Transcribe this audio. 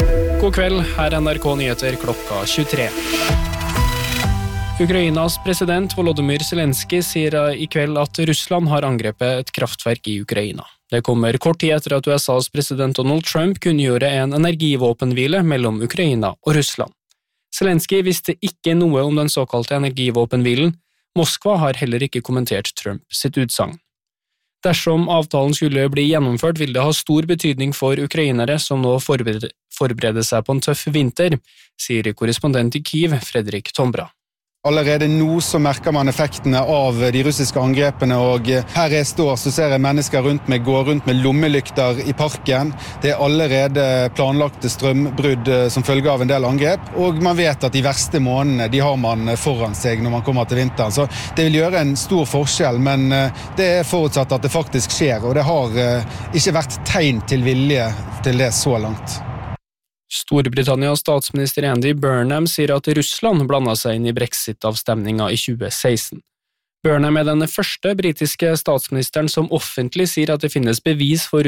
God kveld, her NRK Nyheter klokka 23. Ukrainas president Volodymyr Zelenskyj sier i kveld at Russland har angrepet et kraftverk i Ukraina. Det kommer kort tid etter at USAs president Donald Trump kunngjorde en energivåpenhvile mellom Ukraina og Russland. Zelenskyj visste ikke noe om den såkalte energivåpenhvilen. Moskva har heller ikke kommentert Trump sitt utsagn. Dersom avtalen skulle bli gjennomført, vil det ha stor betydning for ukrainere som nå forbereder seg på en tøff vinter, sier korrespondent i Kyiv, Fredrik Tombra. Allerede nå så merker man effektene av de russiske angrepene, og her jeg står så ser jeg mennesker går rundt med lommelykter i parken. Det er allerede planlagte strømbrudd som følge av en del angrep, og man vet at de verste månedene de har man foran seg når man kommer til vinteren. Så det vil gjøre en stor forskjell, men det er forutsatt at det faktisk skjer, og det har ikke vært tegn til vilje til det så langt. Storbritannias statsminister Andy Burnham sier at Russland blandet seg inn i Brexit-avstemningen i 2016. Burnham er den første britiske statsministeren som offentlig sier at det finnes bevis for